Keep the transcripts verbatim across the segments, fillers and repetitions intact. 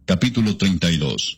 Capítulo treinta y dos.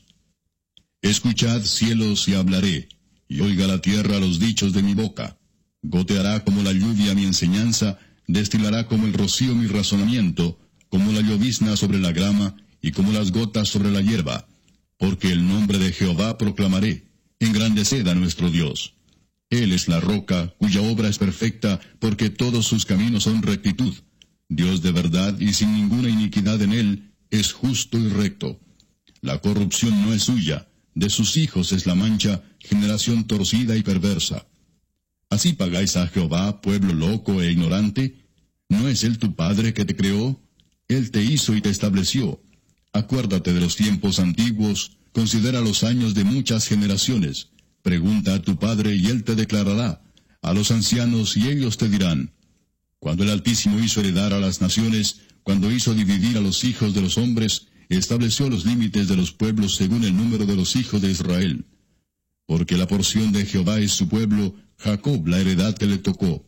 Escuchad, cielos, y hablaré, y oiga la tierra los dichos de mi boca. Goteará como la lluvia mi enseñanza, destilará como el rocío mi razonamiento, como la llovizna sobre la grama, y como las gotas sobre la hierba. Porque el nombre de Jehová proclamaré, engrandeced a nuestro Dios. Él es la roca, cuya obra es perfecta, porque todos sus caminos son rectitud. Dios de verdad, y sin ninguna iniquidad en él, es justo y recto. La corrupción no es suya, de sus hijos es la mancha, generación torcida y perversa. ¿Así pagáis a Jehová, pueblo loco e ignorante? ¿No es él tu padre que te creó? Él te hizo y te estableció. Acuérdate de los tiempos antiguos, considera los años de muchas generaciones. Pregunta a tu padre y él te declarará, a los ancianos y ellos te dirán. Cuando el Altísimo hizo heredar a las naciones, cuando hizo dividir a los hijos de los hombres, estableció los límites de los pueblos según el número de los hijos de Israel. Porque la porción de Jehová es su pueblo, Jacob la heredad que le tocó.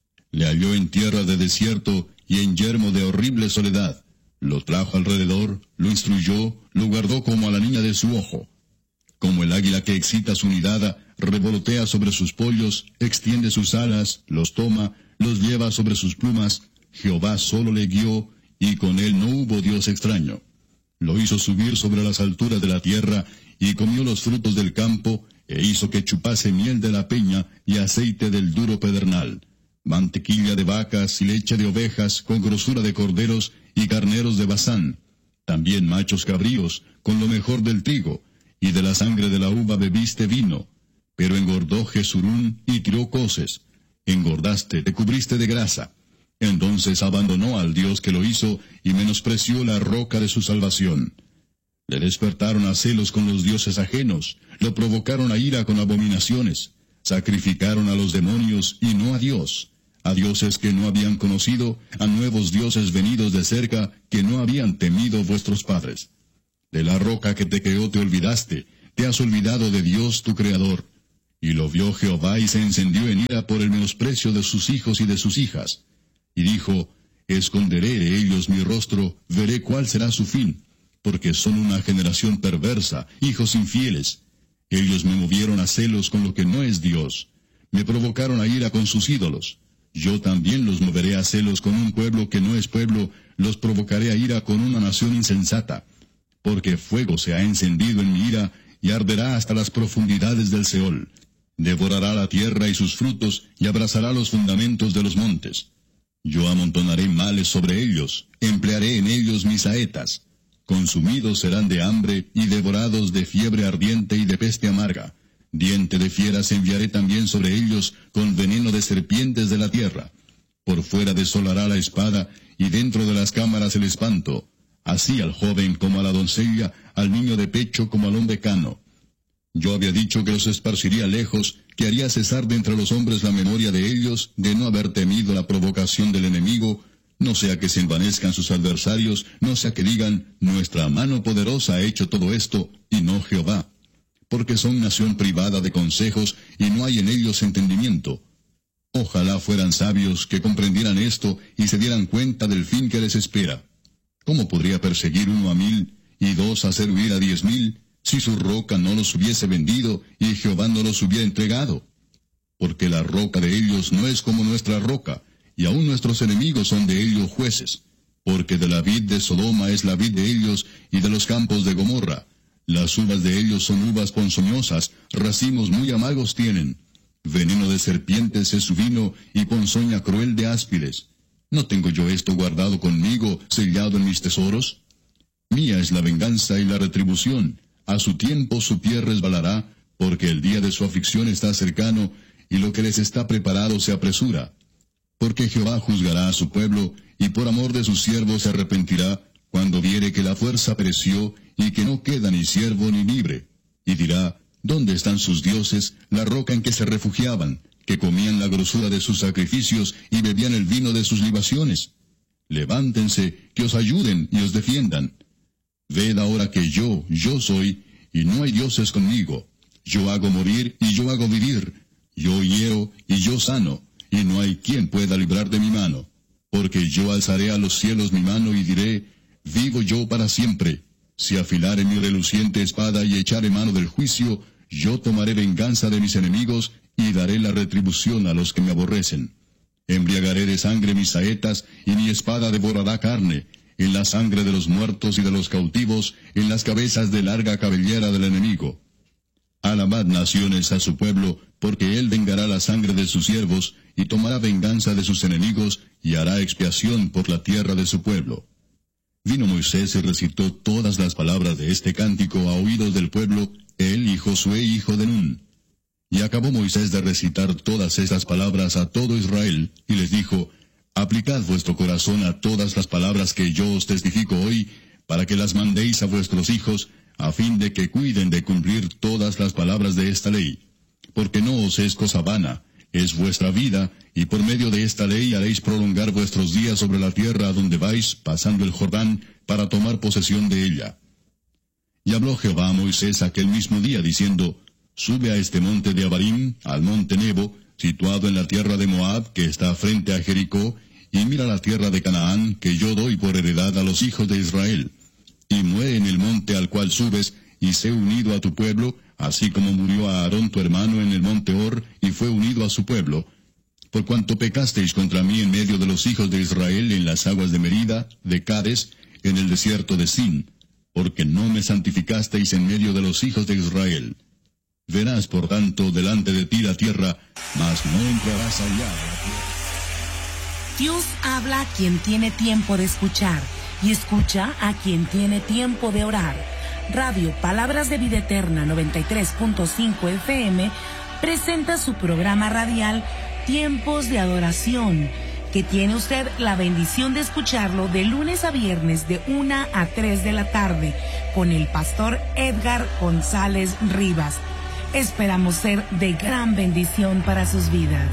Le halló en tierra de desierto y en yermo de horrible soledad. Lo trajo alrededor, lo instruyó, lo guardó como a la niña de su ojo. Como el águila que excita su nidada, revolotea sobre sus pollos, extiende sus alas, los toma, los lleva sobre sus plumas. Jehová solo le guió, y con él no hubo Dios extraño. Lo hizo subir sobre las alturas de la tierra, y comió los frutos del campo, e hizo que chupase miel de la peña, y aceite del duro pedernal. Mantequilla de vacas y leche de ovejas, con grosura de corderos y carneros de Basán. También machos cabríos, con lo mejor del trigo, y de la sangre de la uva bebiste vino. Pero engordó Jesurún y tiró coces. Engordaste, te cubriste de grasa. Entonces abandonó al Dios que lo hizo, y menospreció la roca de su salvación. Le despertaron a celos con los dioses ajenos, lo provocaron a ira con abominaciones. Sacrificaron a los demonios y no a Dios, a dioses que no habían conocido, a nuevos dioses venidos de cerca, que no habían temido vuestros padres. De la roca que te creó te olvidaste, te has olvidado de Dios tu Creador. Y lo vio Jehová y se encendió en ira por el menosprecio de sus hijos y de sus hijas. Y dijo, esconderé de ellos mi rostro, veré cuál será su fin, porque son una generación perversa, hijos infieles. Ellos me movieron a celos con lo que no es Dios, me provocaron a ira con sus ídolos. Yo también los moveré a celos con un pueblo que no es pueblo, los provocaré a ira con una nación insensata. Porque fuego se ha encendido en mi ira, y arderá hasta las profundidades del Seol. Devorará la tierra y sus frutos, y abrazará los fundamentos de los montes. Yo amontonaré males sobre ellos, emplearé en ellos mis saetas. Consumidos serán de hambre, y devorados de fiebre ardiente y de peste amarga. Diente de fieras enviaré también sobre ellos, con veneno de serpientes de la tierra. Por fuera desolará la espada, y dentro de las cámaras el espanto. Así al joven como a la doncella, al niño de pecho como al hombre cano. Yo había dicho que los esparciría lejos, que haría cesar de entre los hombres la memoria de ellos, de no haber temido la provocación del enemigo, no sea que se envanezcan sus adversarios, no sea que digan, nuestra mano poderosa ha hecho todo esto, y no Jehová. Porque son nación privada de consejos, y no hay en ellos entendimiento. Ojalá fueran sabios que comprendieran esto, y se dieran cuenta del fin que les espera. ¿Cómo podría perseguir uno a mil, y dos hacer huir a diez mil, si su roca no los hubiese vendido, y Jehová no los hubiera entregado? Porque la roca de ellos no es como nuestra roca, y aun nuestros enemigos son de ellos jueces. Porque de la vid de Sodoma es la vid de ellos, y de los campos de Gomorra. Las uvas de ellos son uvas ponzoñosas, racimos muy amargos tienen. Veneno de serpientes es su vino, y ponzoña cruel de áspides. ¿No tengo yo esto guardado conmigo, sellado en mis tesoros? Mía es la venganza y la retribución. A su tiempo su pie resbalará, porque el día de su aflicción está cercano, y lo que les está preparado se apresura. Porque Jehová juzgará a su pueblo, y por amor de sus siervos se arrepentirá, cuando viere que la fuerza pereció, y que no queda ni siervo ni libre. Y dirá, ¿dónde están sus dioses, la roca en que se refugiaban, que comían la grosura de sus sacrificios y bebían el vino de sus libaciones? Levántense, que os ayuden y os defiendan. Ved ahora que yo, yo soy, y no hay dioses conmigo. Yo hago morir y yo hago vivir. Yo hiero y yo sano, y no hay quien pueda librar de mi mano. Porque yo alzaré a los cielos mi mano y diré, vivo yo para siempre. Si afilare mi reluciente espada y echare mano del juicio, yo tomaré venganza de mis enemigos y daré la retribución a los que me aborrecen. Embriagaré de sangre mis saetas, y mi espada devorará carne, en la sangre de los muertos y de los cautivos, en las cabezas de larga cabellera del enemigo. Alabad naciones a su pueblo, porque él vengará la sangre de sus siervos, y tomará venganza de sus enemigos, y hará expiación por la tierra de su pueblo. Vino Moisés y recitó todas las palabras de este cántico a oídos del pueblo, él y Josué hijo de Nun. Y acabó Moisés de recitar todas estas palabras a todo Israel, y les dijo, aplicad vuestro corazón a todas las palabras que yo os testifico hoy, para que las mandéis a vuestros hijos, a fin de que cuiden de cumplir todas las palabras de esta ley. Porque no os es cosa vana, es vuestra vida, y por medio de esta ley haréis prolongar vuestros días sobre la tierra a donde vais, pasando el Jordán, para tomar posesión de ella. Y habló Jehová a Moisés aquel mismo día, diciendo, sube a este monte de Abarim, al monte Nebo, situado en la tierra de Moab, que está frente a Jericó, y mira la tierra de Canaán, que yo doy por heredad a los hijos de Israel. Y muere en el monte al cual subes, y sé unido a tu pueblo, así como murió a Aarón tu hermano en el monte Hor, y fue unido a su pueblo. Por cuanto pecasteis contra mí en medio de los hijos de Israel en las aguas de Merida, de Cades, en el desierto de Sin, porque no me santificasteis en medio de los hijos de Israel. Verás, por tanto, delante de ti la tierra, mas no entrarás allá a la tierra. Dios habla a quien tiene tiempo de escuchar, y escucha a quien tiene tiempo de orar. Radio Palabras de Vida Eterna noventa y tres punto cinco F M presenta su programa radial Tiempos de Adoración, que tiene usted la bendición de escucharlo de lunes a viernes de una a tres de la tarde con el pastor Edgar González Rivas. Esperamos ser de gran bendición para sus vidas.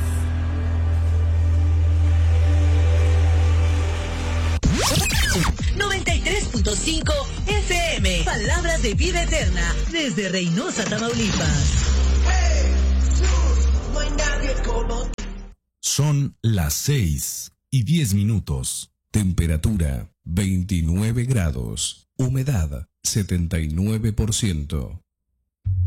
noventa y tres punto cinco F M, Palabras de Vida Eterna, desde Reynosa, Tamaulipas. Son las seis y diez minutos. Temperatura veintinueve grados. Humedad setenta y nueve por ciento.